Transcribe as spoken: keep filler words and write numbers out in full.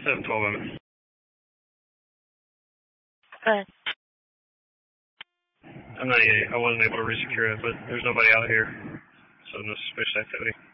seven twelve, I'm Good. I'm not, I wasn't able to resecure it, but there's nobody out here, so no suspicious activity.